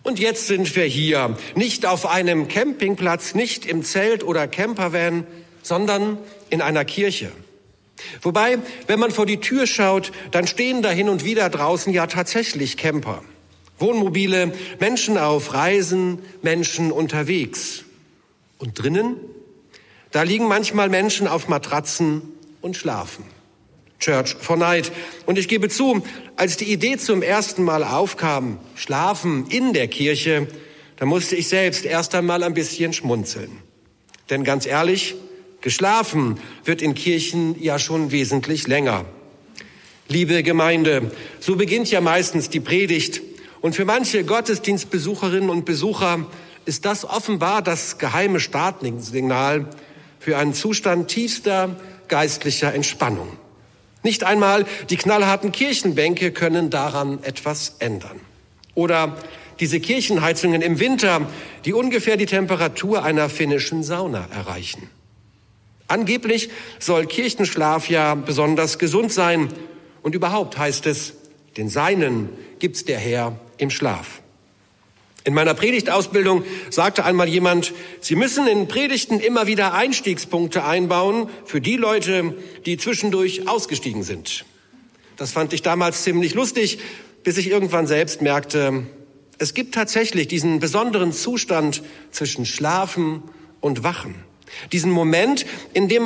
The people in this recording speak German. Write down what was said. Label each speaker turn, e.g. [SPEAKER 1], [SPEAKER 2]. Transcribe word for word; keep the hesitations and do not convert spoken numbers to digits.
[SPEAKER 1] Und jetzt sind wir hier, nicht auf einem Campingplatz, nicht im Zelt oder Campervan, sondern in einer Kirche. Wobei, wenn man vor die Tür schaut, dann stehen da hin und wieder draußen ja tatsächlich Camper. Wohnmobile, Menschen auf Reisen, Menschen unterwegs. Und drinnen? Da liegen manchmal Menschen auf Matratzen und schlafen. Church for Night. Und ich gebe zu, als die Idee zum ersten Mal aufkam, Schlafen in der Kirche, da musste ich selbst erst einmal ein bisschen schmunzeln. Denn ganz ehrlich, geschlafen wird in Kirchen ja schon wesentlich länger. Liebe Gemeinde, so beginnt ja meistens die Predigt. Und für manche Gottesdienstbesucherinnen und Besucher ist das offenbar das geheime Startsignal für einen Zustand tiefster geistlicher Entspannung. Nicht einmal die knallharten Kirchenbänke können daran etwas ändern. Oder diese Kirchenheizungen im Winter, die ungefähr die Temperatur einer finnischen Sauna erreichen. Angeblich soll Kirchenschlaf ja besonders gesund sein. Und überhaupt heißt es, den Seinen gibt's der Herr im Schlaf. In meiner Predigtausbildung sagte einmal jemand, Sie müssen in Predigten immer wieder Einstiegspunkte einbauen für die Leute, die zwischendurch ausgestiegen sind. Das fand ich damals ziemlich lustig, bis ich irgendwann selbst merkte, es gibt tatsächlich diesen besonderen Zustand zwischen Schlafen und Wachen. Diesen Moment, in dem